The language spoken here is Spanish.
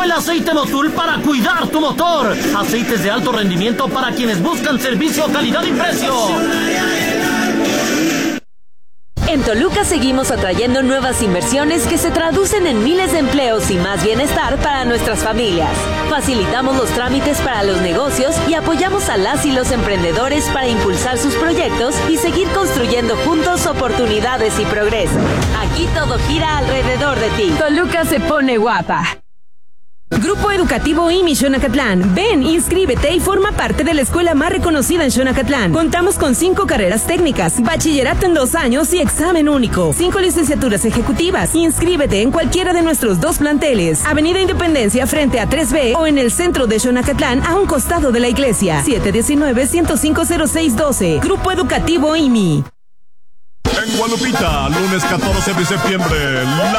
el aceite Motul para cuidar tu motor. Aceites de alto rendimiento para quienes buscan servicio, calidad y precio. En Toluca seguimos atrayendo nuevas inversiones que se traducen en miles de empleos y más bienestar para nuestras familias. Facilitamos los trámites para los negocios y apoyamos a las y los emprendedores para impulsar sus proyectos y seguir construyendo juntos oportunidades y progreso. Aquí todo gira alrededor de ti. Toluca se pone guapa. Grupo Educativo IMI Xonacatlán. Ven, inscríbete y forma parte de la escuela más reconocida en Xonacatlán. Contamos con 5 carreras técnicas, bachillerato en 2 años y examen único. 5 licenciaturas ejecutivas. Inscríbete en cualquiera de nuestros 2 planteles. Avenida Independencia frente a 3B o en el centro de Xonacatlán a un costado de la iglesia. 719-105-0612. Grupo Educativo IMI. En Guadupita, lunes 14 de septiembre.